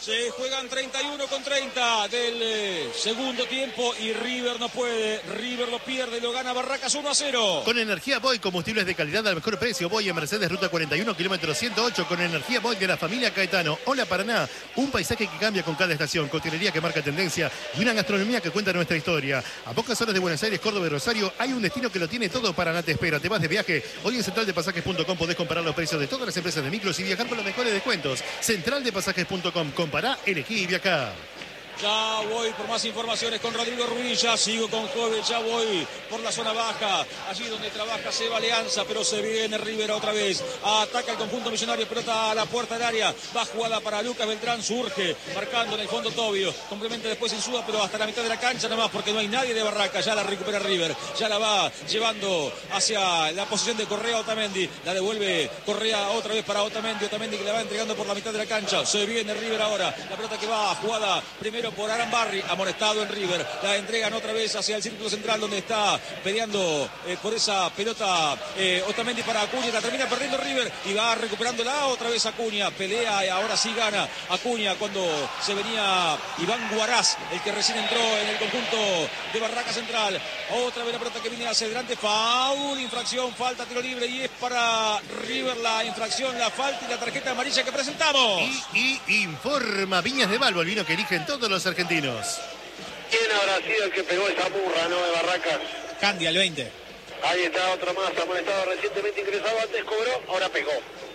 Se juegan treinta y uno con treinta del eh, segundo tiempo y River no puede. River lo pierde, lo gana Barracas uno a cero. Con energía Boy, combustibles de calidad al mejor precio. Boy en Mercedes, ruta cuarenta y uno, kilómetro ciento ocho. Con energía Boy de la familia Caetano. Hola Paraná, un paisaje que cambia con cada estación. Coctelería que marca tendencia y una gastronomía que cuenta nuestra historia. A pocas horas de Buenos Aires, Córdoba y Rosario hay un destino que lo tiene todo. Paraná te espera. Te vas de viaje. Hoy en central de pasajes punto com podés comparar los precios de todas las empresas de micros y viajar con los mejores descuentos. central de pasajes punto com. Compará, elegí y viajá. Ya voy por más informaciones con Rodrigo Ruiz, ya sigo con Joven, ya voy por la zona baja, allí donde trabaja Seba Alianza, pero se viene River otra vez, ataca el conjunto millonario, pelota a la puerta del área, va jugada para Lucas Beltrán, surge, marcando en el fondo Tobio, complementa después en Suda, pero hasta la mitad de la cancha nada más, porque no hay nadie de Barraca, ya la recupera River, ya la va llevando hacia la posición de Correa Otamendi, la devuelve Correa otra vez para Otamendi, Otamendi que la va entregando por la mitad de la cancha, se viene River ahora, la pelota que va jugada primero por Arambarri, amonestado en River, la entregan otra vez hacia el círculo central donde está peleando eh, por esa pelota eh, Otamendi para Acuña, la termina perdiendo River y va recuperándola otra vez Acuña, pelea y ahora sí gana Acuña cuando se venía Iván Guaraz, el que recién entró en el conjunto de Barraca Central, otra vez la pelota que viene hacia adelante, foul, infracción, falta, tiro libre y es para River la infracción, la falta y la tarjeta amarilla que presentamos. Y, y informa Viñas de Balbo, el vino que eligen todos los argentinos. ¿Quién habrá sido el que pegó esa burra, no, de Barracas? Candia, el veinte. Ahí está otro más, amonestado recientemente ingresado, antes cobró, ahora pegó.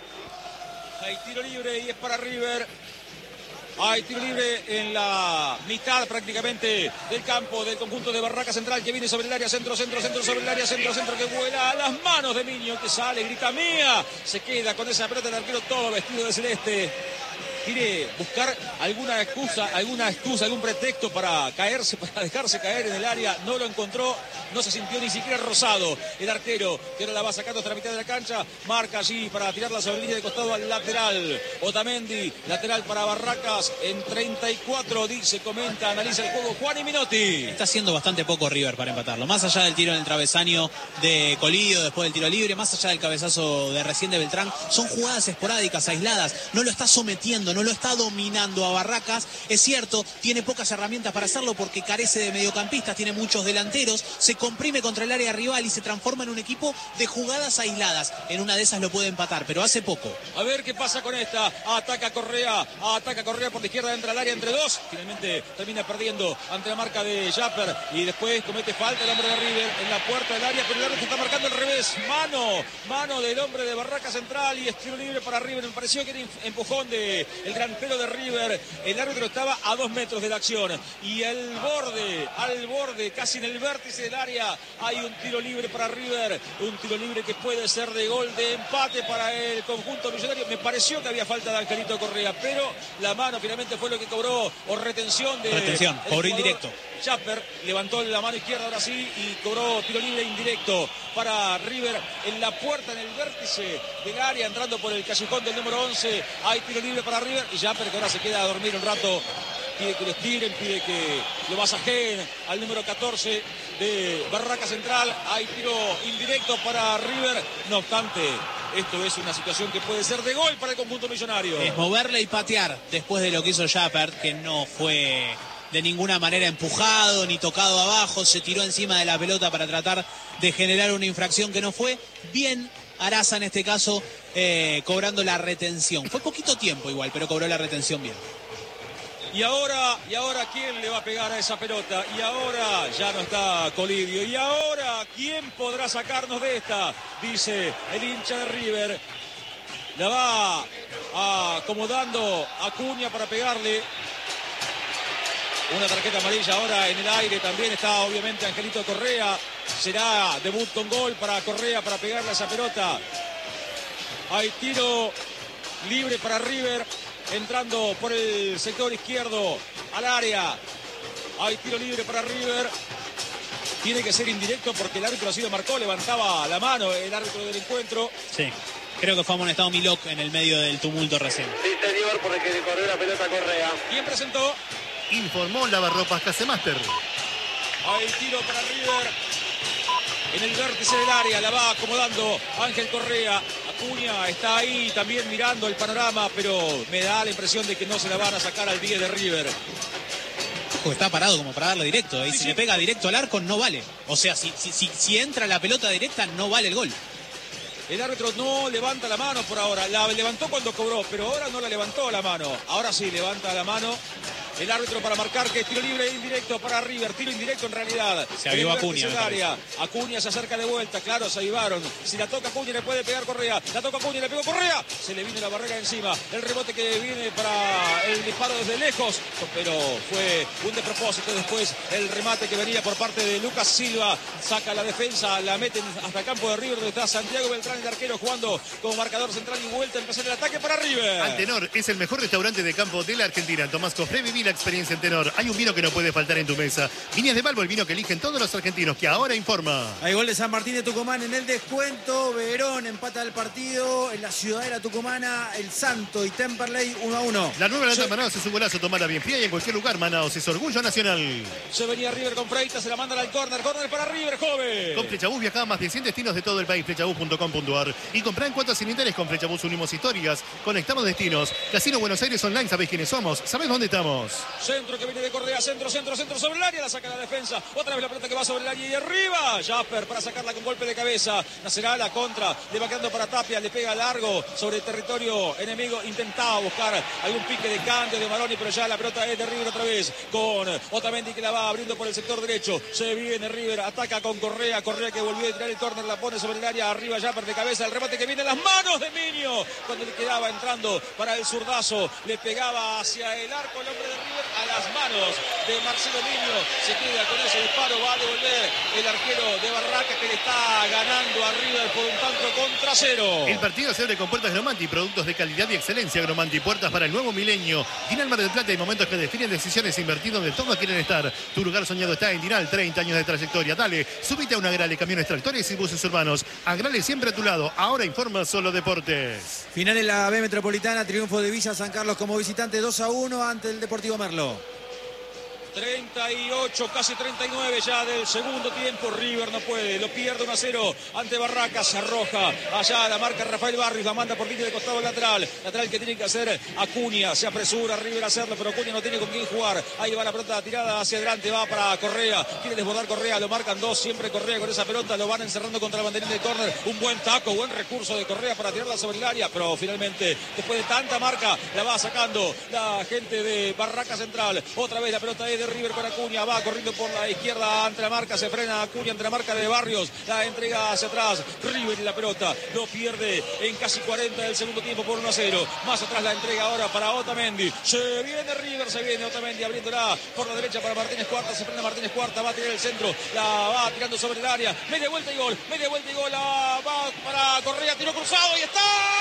Hay tiro libre y es para River. Hay tiro libre en la mitad prácticamente del campo del conjunto de Barraca Central que viene sobre el área, centro, centro, centro, sobre el área, centro, centro, que vuela a las manos de Miño, que sale, grita mía, se queda con esa pelota el arquero todo vestido de celeste. Quiere buscar alguna excusa, alguna excusa, algún pretexto para caerse, para dejarse caer en el área. No lo encontró, no se sintió ni siquiera rozado. El arquero que ahora la va sacando hasta la mitad de la cancha, marca allí para tirarla sobre la línea de costado al lateral. Otamendi, lateral para Barracas en treinta y cuatro, dice, comenta, analiza el juego Juan Minotti. Está haciendo bastante poco River para empatarlo. Más allá del tiro en el travesaño de Colidio, después del tiro libre, más allá del cabezazo de recién de Beltrán, son jugadas esporádicas, aisladas. No lo está sometiendo, no lo está dominando a Barracas. Es cierto, tiene pocas herramientas para hacerlo porque carece de mediocampistas, tiene muchos delanteros, se comprime contra el área rival y se transforma en un equipo de jugadas aisladas. En una de esas lo puede empatar, pero hace poco. A ver qué pasa con esta. Ataca Correa, ataca Correa por la izquierda, entra al área entre dos. Finalmente termina perdiendo ante la marca de Japper y después comete falta el hombre de River en la puerta del área, pero el árbitro está marcando al revés. Mano, mano del hombre de Barraca Central y estilo libre para River. Me pareció que era empujón de el gran pelo de River. El árbitro estaba a dos metros de la acción y al borde, al borde, casi en el vértice del área, hay un tiro libre para River, un tiro libre que puede ser de gol de empate para el conjunto millonario. Me pareció que había falta de Angelito Correa, pero la mano finalmente fue lo que cobró, o retención de... Retención, cobró indirecto. Chapper levantó la mano izquierda ahora sí y cobró tiro libre indirecto para River en la puerta, en el vértice del área, entrando por el callejón del número once. Hay tiro libre para River y Chapper que ahora se queda a dormir un rato. Pide que lo estiren, pide que lo masajeen al número catorce de Barraca Central. Hay tiro indirecto para River. No obstante, esto es una situación que puede ser de gol para el conjunto millonario. Es moverle y patear después de lo que hizo Japper, que no fue de ninguna manera empujado ni tocado abajo, se tiró encima de la pelota para tratar de generar una infracción que no fue. Bien Araza en este caso eh, cobrando la retención. Fue poquito tiempo igual, pero cobró la retención bien. Y ahora, y ahora, ¿quién le va a pegar a esa pelota? Y ahora ya no está Colidio. Y ahora, ¿quién podrá sacarnos de esta? Dice el hincha de River. La va acomodando Acuña para pegarle. Una tarjeta amarilla ahora en el aire. También está obviamente Angelito Correa. Será debut con gol para Correa para pegarle a esa pelota. Hay tiro libre para River. Entrando por el sector izquierdo al área. Hay tiro libre para River. Tiene que ser indirecto porque el árbitro así lo marcó. Levantaba la mano el árbitro del encuentro. Sí, creo que fue amonestado Milok en el medio del tumulto recién. Sí, señor, por el que le corrió la pelota a Correa. ¿Quién presentó? Informó Lavarropas Casemaster. Hay tiro para River. En el vértice del área la va acomodando Ángel Correa. Acuña está ahí también mirando el panorama, pero me da la impresión de que no se la van a sacar al diez de River. Está parado como para darle directo, ¿eh? Y Sí, si sí. le pega directo al arco, no vale. O sea, si, si, si, si entra la pelota directa, no vale el gol. El árbitro no levanta la mano por ahora. La levantó cuando cobró, pero ahora no la levantó la mano. Ahora sí levanta la mano. El árbitro para marcar que es tiro libre indirecto para River. Tiro indirecto en realidad. Se avivó En el Acuña, vértice del área. Acuña se acerca de vuelta. Claro, se avivaron. Si la toca Acuña le puede pegar Correa. La toca Acuña, le pegó Correa. Se le vino la barrera encima. El rebote que viene para el disparo desde lejos. Pero fue un despropósito después. El remate que venía por parte de Lucas Silva. Saca la defensa. La meten hasta el campo de River donde está Santiago Beltrán, el arquero, jugando como marcador central y vuelta a empezar el ataque para River. Antenor es el mejor restaurante de campo de la Argentina. Tomás Cofré, viví la experiencia en Tenor. Hay un vino que no puede faltar en tu mesa. Viñas de Balbo, el vino que eligen todos los argentinos, que ahora informa. Hay gol de San Martín de Tucumán en el descuento. Verón empata el partido. En la ciudadela tucumana, el Santo y Temperley uno a uno. La nueva lata Manaos es un golazo, tomala bien fría y en cualquier lugar. Manaos es orgullo nacional. Se venía River con Freitas, se la mandan al córner. Córner para River, joven. Con Flechabús viaja a más de cien destinos de todo el país. Flechabús punto com punto ar. Y comprá en cuotas sin interés con Flechabús. Unimos historias, conectamos destinos. Casino Buenos Aires Online, sabés quiénes somos, sabés dónde estamos. Centro que viene de Correa, centro, centro, centro sobre el área, la saca la defensa. Otra vez la pelota que va sobre el área y arriba. Jasper para sacarla con golpe de cabeza. Nacerá la contra, le va quedando para Tapia, le pega largo sobre el territorio enemigo. Intentaba buscar algún pique de Cándido de Maroni, pero ya la pelota es de River otra vez. Con Otamendi que la va abriendo por el sector derecho. Se viene River, ataca con Correa. Correa que volvió a tirar el córner, la pone sobre el área. Arriba Jasper de cabeza, el remate que viene en las manos de Miño. Cuando le quedaba entrando para el zurdazo, le pegaba hacia el arco el hombre de River a las manos de Marcelo Miño. Se queda con ese disparo, va a devolver el arquero de Barraca que le está ganando a River por un tanto contra cero. El partido se abre con puertas Gromanti, productos de calidad y excelencia. Gromanti, puertas para el nuevo milenio. Dinal Mar del Plata, hay momentos que definen decisiones, invertir donde todos quieren estar. Tu lugar soñado está en Dinal, treinta años de trayectoria. Dale, subite a una Agrale, camiones, tractores y buses urbanos. Agrale siempre a tu lado. Ahora informa Solo Deportes. Final en la B Metropolitana, triunfo de Villa San Carlos como visitante dos a uno ante el Deportivo Merlo. treinta y ocho, casi treinta y nueve ya del segundo tiempo. River no puede, lo pierde uno a cero ante Barracas. Se arroja allá la marca Rafael Barrios, la manda por línea de costado lateral. Lateral que tiene que hacer Acuña. Se apresura River a hacerlo, pero Acuña no tiene con quién jugar. Ahí va la pelota tirada hacia adelante, va para Correa. Quiere desbordar Correa, lo marcan dos. Siempre Correa con esa pelota, lo van encerrando contra el banderín de córner. Un buen taco, buen recurso de Correa para tirarla sobre el área, pero finalmente, después de tanta marca, la va sacando la gente de Barraca Central. Otra vez la pelota es de River con Acuña, va corriendo por la izquierda ante la marca, se frena Acuña ante la marca de Barrios, la entrega hacia atrás, River y la pelota lo pierde en casi cuarenta del segundo tiempo por uno a cero. Más atrás la entrega ahora para Otamendi, se viene River, se viene Otamendi abriéndola por la derecha para Martínez Cuarta, se frena Martínez Cuarta, va a tirar el centro, la va tirando sobre el área, media vuelta y gol, media vuelta y gol, la va para Correa, tiro cruzado y está.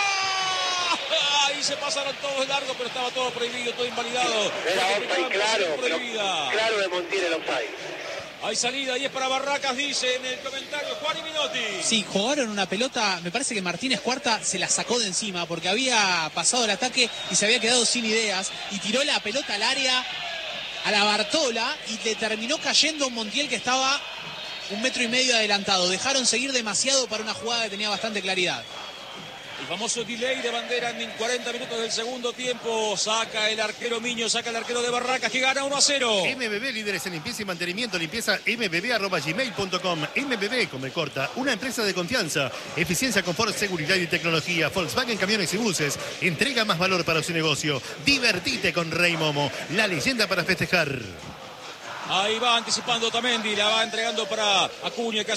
Ahí se pasaron todos largo, pero estaba todo prohibido, todo invalidado. Era offside claro, pero claro de Montiel el offside. Hay salida y es para Barracas, dice en el comentario Juan y Minotti. Sí, jugaron una pelota, me parece que Martínez Cuarta se la sacó de encima porque había pasado el ataque y se había quedado sin ideas y tiró la pelota al área, a la Bartola, y le terminó cayendo un Montiel que estaba un metro y medio adelantado. Dejaron seguir demasiado para una jugada que tenía bastante claridad. El famoso delay de bandera en cuarenta minutos del segundo tiempo. Saca el arquero Miño, saca el arquero de Barracas que gana uno a cero. M B B, líderes en limpieza y mantenimiento. Limpieza m b b arroba gmail punto com. M B B, come corta, una empresa de confianza. Eficiencia, confort, seguridad y tecnología. Volkswagen Camiones y Buses. Entrega más valor para su negocio. Divertite con Rey Momo, la leyenda para festejar. Ahí va anticipando Otamendi, la va entregando para Acuña que